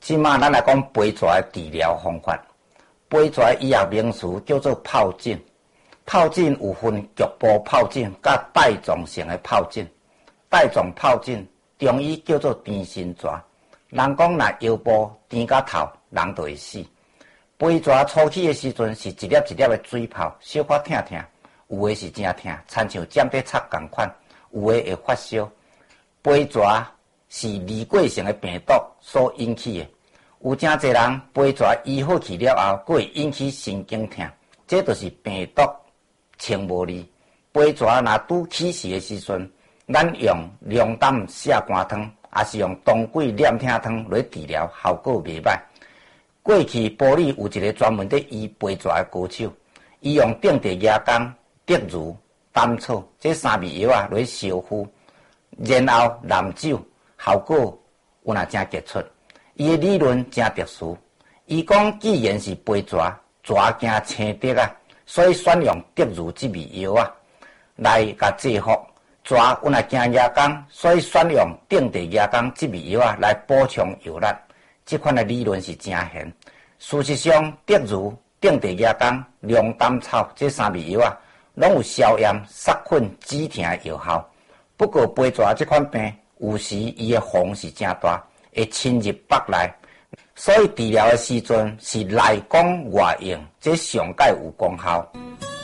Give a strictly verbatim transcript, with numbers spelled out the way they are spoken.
即马咱来讲飞蛇的治疗方法。飞蛇医学名词叫做疱疹。疱疹有分局部疱疹甲带状性的疱疹。带状疱疹中医叫做甜心蛇。人讲若腰部甜甲头，人就会死。飞蛇初起的时阵是一粒一粒的水泡，小可疼疼，有的是真疼，亲像尖在插同款，有的会发烧。飞蛇是离过性的病毒所引起的。有真侪人飞蛇医好去了后，佫会引起神经痛，这就是病毒清无力。飞蛇若拄起时的时阵，咱用凉淡下寒汤，也是用冬季念听汤来治疗，效果袂歹。过去埔里有一个专门在医飞蛇的高手，伊用定地牙膏、德如、甘草这三味药啊来烧敷，然后染酒，效果有若真杰出。伊的理论真特殊，伊讲既然是飞蛇，蛇惊青竹啊，所以选用德如这味药啊来甲制服。蛇有若惊牙膏，所以选用定地牙膏这味药啊来补充药力。这款的理论是真玄。事实上，德如、定地牙膏、凉甘草这三味药啊，拢有消炎、杀菌、止疼的药效。不过飞蛇这款病，有时伊的风是真大。会侵入腹内，所以治疗的时阵是内功外用，这上界有功效。